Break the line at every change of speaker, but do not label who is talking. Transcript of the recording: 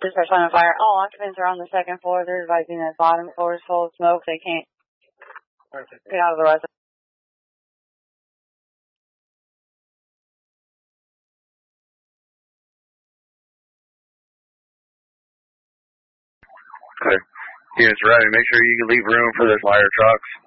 Dispatch line on fire. All occupants are on the second floor. They're advising that bottom floor is full of smoke. They can't get out of the residence.
Okay. Units arriving. Make sure you leave room for the fire trucks.